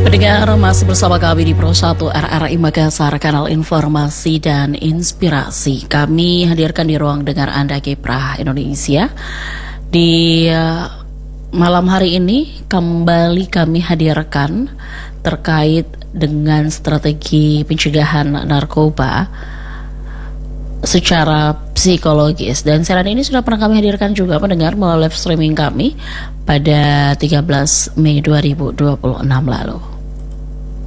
Pendengar masih bersama kami di Pro 1 RRI Makassar, kanal informasi dan inspirasi. Kami hadirkan di ruang dengar Anda Kiprah Indonesia. Di malam hari ini kembali kami hadirkan terkait dengan strategi pencegahan narkoba secara psikologis, dan siaran ini sudah pernah kami hadirkan juga pendengar melalui live streaming kami pada 13 Mei 2026 lalu.